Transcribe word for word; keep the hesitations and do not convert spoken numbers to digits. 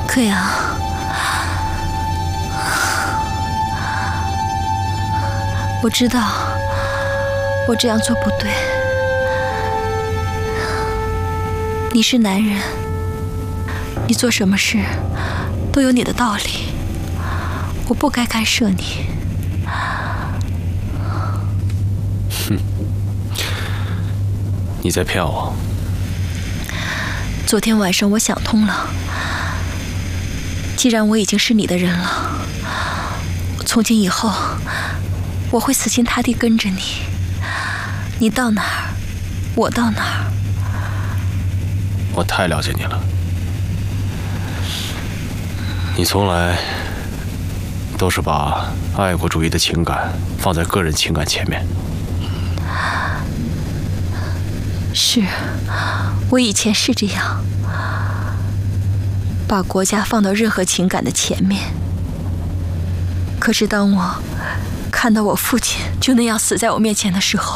可阳，我知道我这样做不对。你是男人，你做什么事都有你的道理，我不该干涉你。 哼，你在骗我。 昨天晚上我想通了，既然我已经是你的人了，从今以后我会死心塌地跟着你，你到哪儿我到哪儿。 我太了解你了，你从来都是把爱国主义的情感放在个人情感前面。 是，我以前是这样，把国家放到任何情感的前面。可是当我看到我父亲就那样死在我面前的时候，